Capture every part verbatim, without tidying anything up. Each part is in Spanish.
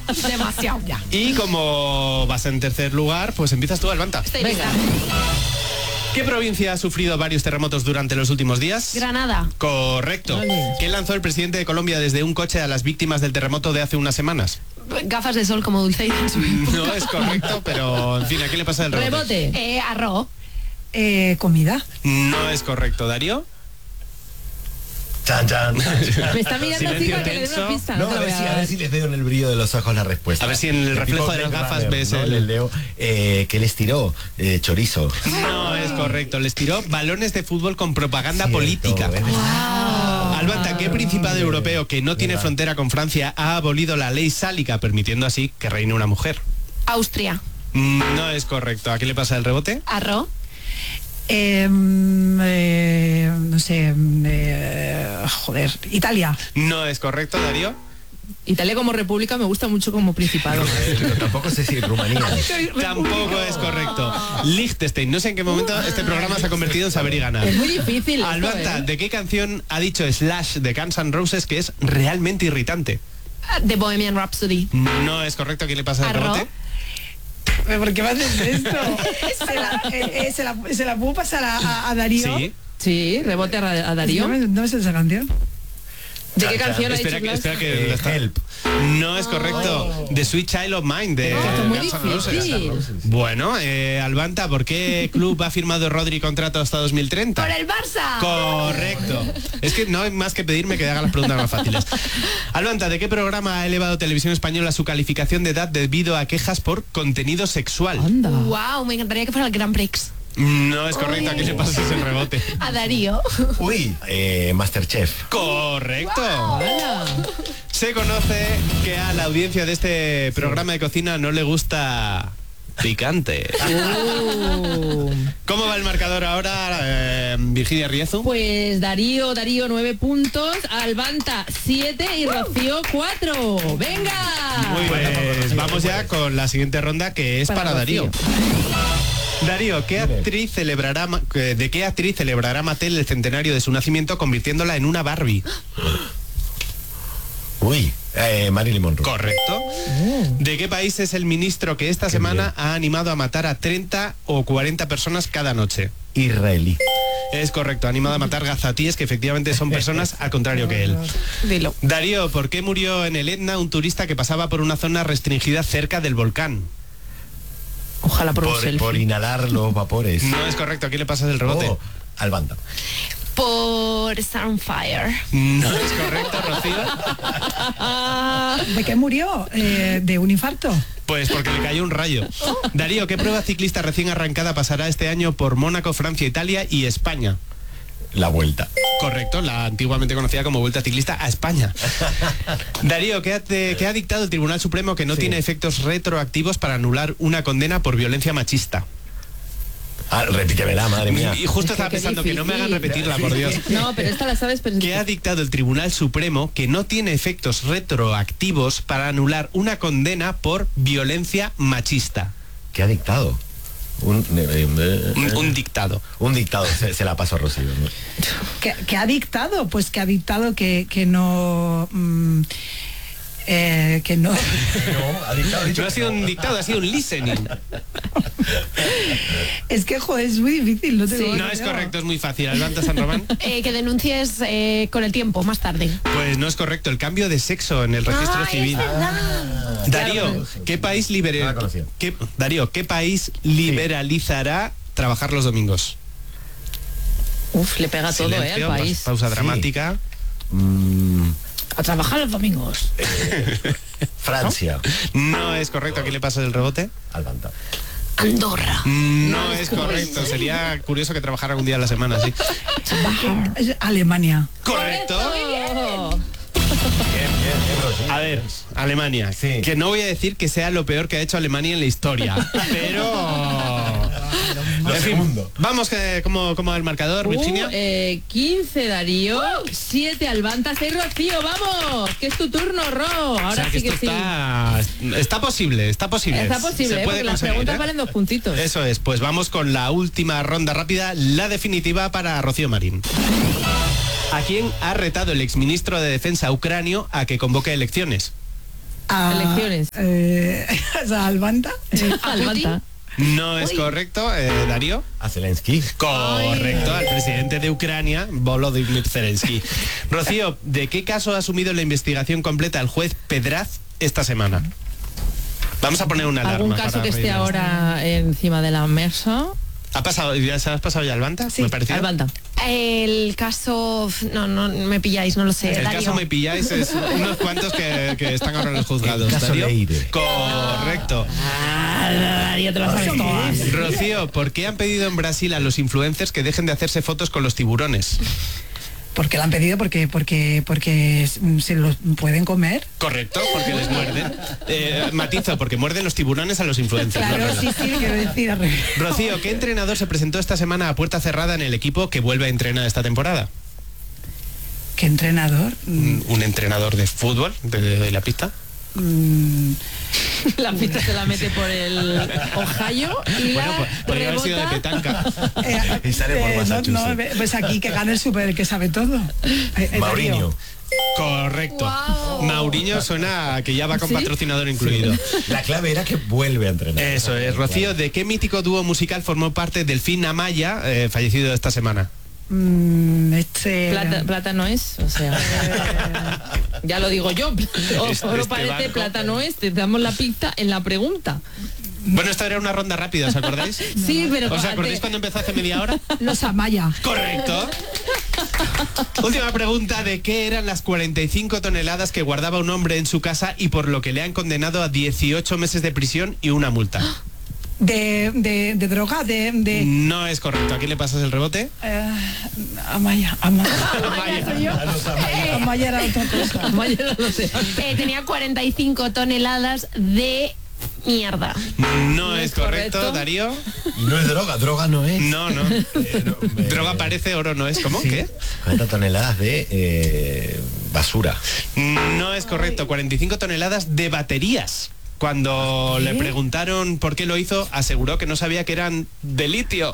Demasiado ya. Y como vas en tercer lugar, pues empiezas tú, Albanta. Estoy Venga. lista. ¿Qué provincia ha sufrido varios terremotos durante los últimos días? Granada. Correcto. Vale. ¿Qué lanzó el presidente de Colombia desde un coche a las víctimas del terremoto de hace unas semanas? Gafas de sol como Dulce. No es correcto, pero en fin, ¿a qué le pasa el rebote? Rebote. Eh, arroz. Eh, comida. No es correcto, Darío. Chan, chan. Me está mirando así Silencio para que le dé tenso. una pista. No, te a lo ver, voy si, a ver si les veo en el brillo de los ojos la respuesta. A ver si en el reflejo tipo de las Blade gafas Runner, ves ¿no? el- Les leo, eh, ¿qué les tiró? Eh, chorizo. No es correcto, les tiró balones de fútbol con propaganda Cierto, política. es verdad. Albanta, ¿qué principado europeo que no tiene Venga. frontera con Francia ha abolido la ley sálica, permitiendo así que reine una mujer? Austria. No es correcto. ¿A qué le pasa el rebote? Arroz. Eh, eh, no sé. Eh, joder. Italia. No es correcto, Darío. Italia como república me gusta mucho como principado. Eh, pero tampoco sé si Rumanía. Tampoco es correcto. Liechtenstein. No sé en qué momento este programa se ha convertido en saber y ganar. Es muy difícil. esto, Albanta, ¿eh? ¿de qué canción ha dicho Slash de Guns N' Roses que es realmente irritante? The Bohemian Rhapsody. No es correcto. ¿A quién le pasa el Arroz. rebote? ¿Por qué me haces esto? ¿Se la, eh, eh, ¿se la, se la puedo pasar a, a- a Darío? Sí. Sí, rebote a, a Darío. No me, no me sé esa canción. ¿De qué Chan, canción ha dicho Espera que, Blas? espera que Eh, lo está- help. No es correcto. The Sweet Child of Mine de Esto es muy Guns N' Roses. difícil. Bueno, eh, Albanta, ¿por qué club ha firmado Rodri contrato hasta dos mil treinta? Por el Barça. Correcto. Es que no hay más que pedirme que haga las preguntas más fáciles. Albanta, ¿de qué programa ha elevado Televisión Española su calificación de edad debido a quejas por contenido sexual? Anda. Wow, me encantaría que fuera el Grand Prix. No es correcto. ¿A qué le pasa ese rebote? A Darío. Uy, eh, Masterchef. Correcto. Hala. Se conoce que a la audiencia de este programa de cocina no le gusta picante. Uh. ¿Cómo va el marcador ahora, eh, Virginia Riezu? Pues Darío, Darío nueve puntos, Albanta siete y Rocío cuatro. ¡Venga! Muy bien, pues vamos ya con la siguiente ronda que es para, Para Darío. Rocío. Darío, ¿qué actriz celebrará, ma- eh, ¿de qué actriz celebrará Mattel el centenario de su nacimiento convirtiéndola en una Barbie? Uy, eh, Marilyn Monroe. Correcto. ¿De qué país es el ministro que esta semana ha animado a matar a treinta o cuarenta personas cada noche? Israelí. Es correcto, ha animado a matar gazatíes que efectivamente son personas al contrario que él. Dilo. Darío, ¿por qué murió en el Etna un turista que pasaba por una zona restringida cerca del volcán? Ojalá por, un Por, selfie. por inhalar los vapores. No es correcto, ¿a quién le pasas el rebote? Oh, Albanta. Por Sunfire. No es correcto, Rocío. ¿De qué murió? Eh, ¿De un infarto? Pues porque le cayó un rayo. Darío, ¿qué prueba ciclista recién arrancada pasará este año por Mónaco, Francia, Italia y España? La vuelta. Correcto, la antiguamente conocida como Vuelta Ciclista a España. Darío, ¿qué ha, te- qué ha dictado el Tribunal Supremo que no Sí. tiene efectos retroactivos para anular una condena por violencia machista? Ah, repítemela, madre mía. Y justo Es que estaba qué pensando que no me hagan difícil. repetirla, por Dios. No, pero esta la sabes, pero... ¿Qué ha dictado el Tribunal Supremo que no tiene efectos retroactivos para anular una condena por violencia machista? ¿Qué ha dictado? Un, eh, eh, Un, un dictado. un dictado, se, se la paso a Rocío. ¿no? ¿Qué, qué ha dictado? Pues que ha dictado que, que no... mm, eh, que no... No, ha dictado, ha dicho No ha que sido no. un dictado, ha sido un listening. Es que, joder, es muy difícil. No, te Sí. lo- No es correcto, es muy fácil. Albanta San Román. Eh, que denuncies eh, con el tiempo, más tarde. Pues no es correcto, el cambio de sexo en el registro Ay, civil. es verdad. Darío, ¿qué país No libera- la conocía. qué- Darío, ¿qué país liberalizará trabajar los domingos? Uf, le pega todo, ¿eh? Al Silencio, país. pa- pausa Sí. dramática. Mm, A trabajar los domingos. Francia. No es correcto, ¿a quién le pasa el rebote? Albanta. Andorra. No es correcto, sería curioso que trabajara un día a la semana, sí. Es Alemania. Correcto. Oh. Bien, bien, bien, Rocío. A ver, Alemania. Sí. Que no voy a decir que sea lo peor que ha hecho Alemania en la historia, pero... Lo En fin, segundo. vamos, que, ¿cómo, ¿cómo va el marcador, Uh, Virginia? eh, quince Darío, siete Albanta, seis Rocío, vamos, que es tu turno, Ro. Ahora O sea, que sí que esto sí. está, está posible, está posible. Está posible, Se ¿eh? puede Porque las conseguir, preguntas ¿eh? valen dos puntitos. Eso es, pues vamos con la última ronda rápida, la definitiva para Rocío Marín. ¿A quién ha retado el exministro de Defensa ucranio a que convoque elecciones? A, Elecciones. Eh, a Albanta. Eh, Albanta. No es correcto, eh, Darío. A Zelensky. Correcto, al presidente de Ucrania, Volodymyr Zelensky. Rocío, ¿de qué caso ha asumido la investigación completa el juez Pedraz esta semana? Vamos a poner una alarma. ¿Algún caso para que esté reírnos. ahora encima de la mesa? ¿Ha pasado, ya se has pasado ya al Banta? Sí, ¿Me pareció? Albanta. El caso... No, no me pilláis, no lo sé. El Darío. caso me pilláis es unos cuantos que, que están ahora en los juzgados. El caso Darío. Leire. Correcto. Ah, ya te lo sabes todas. Rocío, ¿por qué han pedido en Brasil a los influencers que dejen de hacerse fotos con los tiburones? Porque la han pedido porque porque porque se los pueden comer. Correcto, porque les muerden. Eh, matizo, porque muerden los tiburones a los influencers. Claro, no, no, no. sí, sí, quiero decir. al revés. Rocío, ¿qué entrenador se presentó esta semana a puerta cerrada en el equipo que vuelve a entrenar esta temporada? ¿Qué entrenador? Un, un entrenador de fútbol, de, de la pista. Mm, La pista se la mete por el Ohio y Bueno, la pues, podría haber sido de rebota. petanca. eh, Y sale por eh, no, Massachusetts. no, pues aquí que gane el super, el que sabe todo. Eh, eh, Mauriño. Darío. Correcto. Wow. Mauriño suena a que ya va con ¿Sí? patrocinador incluido. La clave era que vuelve a entrenar. Eso es. Rocío, ¿de qué mítico dúo musical formó parte Delfín Amaya, eh, fallecido esta semana? Mm, este. Plata, plata no es, o sea, ya lo digo yo. O- Este- Oro este parece, barco. plata no es. Te damos la pista en la pregunta. Bueno, esto era una ronda rápida, ¿os acordáis? Sí, pero ¿Os acordáis te- cuando empezó hace media hora? Los Amaya. Correcto. Última pregunta, ¿de qué eran las cuarenta y cinco toneladas que guardaba un hombre en su casa y por lo que le han condenado a dieciocho meses de prisión y una multa? De, de, de droga, de. de No es correcto. ¿A quién le pasas el rebote? eh, Amaya. Amaya. Amaya. soy yo. Amaya era otra cosa. Mañana lo sé. Eh, tenía cuarenta y cinco toneladas de mierda. No es correcto, correcto. Darío. Y no es droga, droga no es. No, no. Eh, no, eh, Droga parece, oro no es. ¿Cómo? sí. ¿Qué? cuarenta toneladas de eh, basura. No es correcto. cuarenta y cinco toneladas de baterías. Cuando le preguntaron por qué lo hizo, aseguró que no sabía que eran de litio.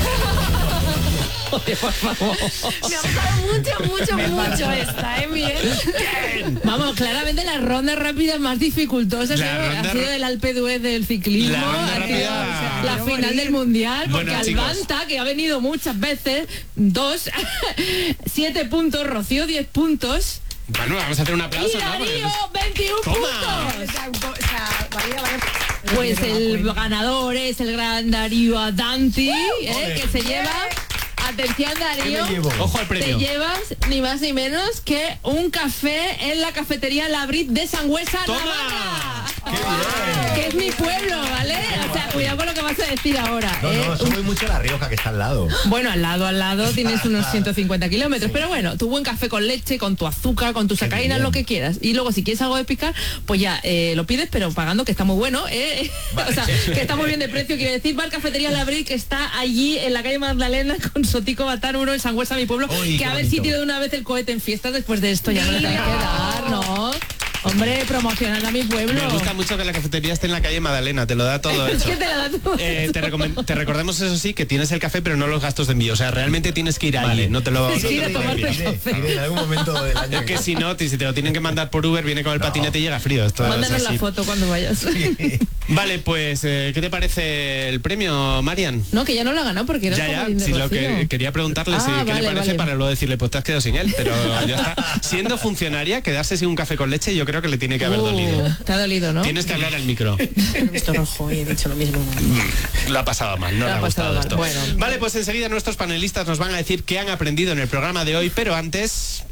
Joder, por favor. Me ha gustado mucho, mucho, mucho esta, ¿eh, Miguel? Vamos, claramente la ronda rápida más dificultosa La ha sido- ronda ha sido ra- el Alpe d'Huez del ciclismo, La ronda ha sido, rápida- o sea, la Quiero final morir. del mundial, porque Bueno, chicos. Albanta, que ha venido muchas veces, dos, siete puntos, Rocío diez puntos Bueno, vamos a hacer un aplauso, y ¿no? Porque Darío nos- veintiún Toma. puntos. O sea, un po- o sea, María, vaya- Pues Yo no me el acuerdo. ganador es el gran Darío Adanti, ¿eh? que se lleva, atención Darío, ¿Qué me llevo? Ojo al te premio. llevas ni más ni menos que un café en la cafetería La Brit de Sangüesa, ¡Toma! Navarra. ¡Qué bien! Que es mi pueblo, ¿vale? O sea, cuidado con lo que vas a decir ahora. No, ¿eh? no, eso voy mucho a La Rioja, que está al lado. Bueno, al lado, al lado tienes unos ciento cincuenta kilómetros, pero bueno, tu buen café con leche, con tu azúcar, con tu sacarina, bien. lo que quieras. Y luego si quieres algo de picar, pues ya eh, lo pides, pero pagando, que está muy bueno, ¿eh? Vale. O sea, que está muy bien de precio, quiero decir. Bar Cafetería La Brit, que está allí en la calle Magdalena con Sotico Batán uno en Sangüesa, mi pueblo, Uy, que qué a ver si bonito. tiro de una vez el cohete en fiestas después de esto, ya no le tengo que dar, ¿no? Hombre, promocionando a mi pueblo. Me gusta mucho que la cafetería esté en la calle Madalena, te lo da todo Es hecho. que te la da todo. Eh, te, recomen- te recordemos eso sí que tienes el café pero no los gastos de envío, o sea, realmente tienes que ir allí, Vale. no te lo, no Sí, te de lo tomarte envían. el café. Iré en algún momento del año. Es que si no, te- si te lo tienen que mandar por Uber, viene con el patinete y llega frío. Esto es Mándanos la así. foto cuando vayas. Vale, pues, eh, ¿qué te parece el premio, Marian? No, que ya no lo ha ganado porque era Ya, como ya, de si lo Rocío. que quería preguntarle si, Ah, qué vale, le parece vale. para luego decirle, pues te has quedado sin él, pero ya está. Siendo funcionaria, quedarse sin un café con leche, yo creo que le tiene que haber Uh, dolido. Te ha dolido, ¿no? Tienes que hablar al micro. He visto rojo y he dicho lo mismo. Lo ha pasado mal, no Lo le ha ha gustado pasado esto. mal, bueno. Vale, pues enseguida nuestros panelistas nos van a decir qué han aprendido en el programa de hoy, pero antes...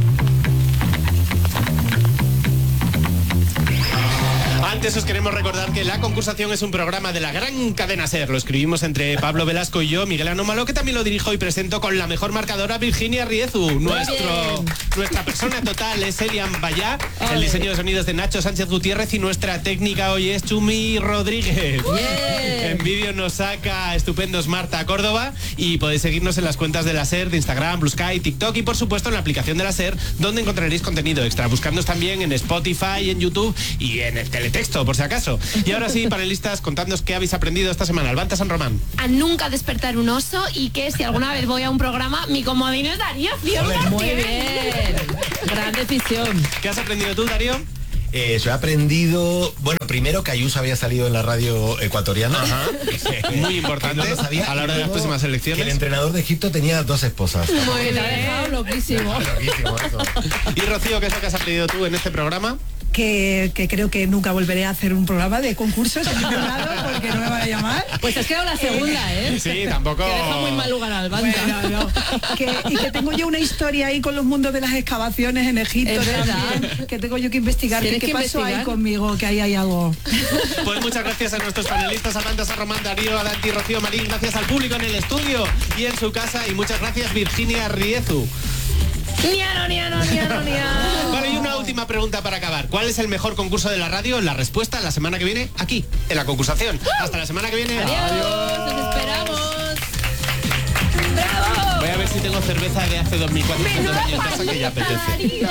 Antes os queremos recordar que La Concursación es un programa de la gran cadena SER. Lo escribimos entre Pablo Velasco y yo, Miguel Anómalo, que también lo dirijo y presento con la mejor marcadora, Virginia Riezu. Nuestro, nuestra persona total es Elian Bayá, el diseño de sonidos de Nacho Sánchez Gutiérrez y nuestra técnica hoy es Chumi Rodríguez. Bien. En vídeo nos saca estupendos Marta Córdoba y podéis seguirnos en las cuentas de la SER, de Instagram, Blue Sky, TikTok y por supuesto en la aplicación de la SER, donde encontraréis contenido extra. Buscándonos también en Spotify, en YouTube y en el teletexto, por si acaso. Y ahora sí, panelistas, contadnos qué habéis aprendido esta semana. Albanta San Román. A nunca despertar un oso y que si alguna vez voy a un programa, mi comodín es Darío cien por ciento. Muy bien. Gran decisión. ¿Qué has aprendido tú, Darío? Eh, yo he aprendido, bueno, primero que Ayuso había salido en la radio ecuatoriana. Ajá. Muy importante Que no lo sabía, a la hora y de las luego próximas que elecciones. el entrenador de Egipto tenía dos esposas. Muy bien, te ha dejado loquísimo. Loquísimo eso. Y Rocío, ¿qué es lo que has aprendido tú en este programa? Que, que creo que nunca volveré a hacer un programa de concursos en ningún lado porque no me van a llamar. Pues has quedado la segunda, ¿eh? Sí, tampoco. Que deja muy mal lugar al Banta. Bueno, no. Que- y que tengo yo una historia ahí con los mundos de las excavaciones en Egipto. Es verdad. también, que tengo yo que investigar. Tienes ¿Qué que pasó ahí investigar. conmigo? Que ahí hay algo. Pues muchas gracias a nuestros panelistas, a Banta, a Román, Darío, a Dante y Rocío Marín. Gracias al público en el estudio y en su casa. Y muchas gracias, Virginia Riezu. Niano, niano, niano, niano. Vale, y una última pregunta para acabar. ¿Cuál es el mejor concurso de la radio? La respuesta la semana que viene, aquí, en la concursación. Hasta la semana que viene. Adiós, nos esperamos. ¡Bravo! Voy a ver si tengo cerveza de hace dos mil cuatrocientos años en casa que ya apetece.